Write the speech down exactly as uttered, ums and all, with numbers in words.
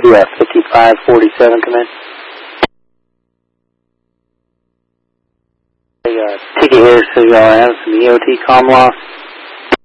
Yeah, fifty-five forty-seven, come in. Hey, uh, ticket here says y'all have some E O T comm loss.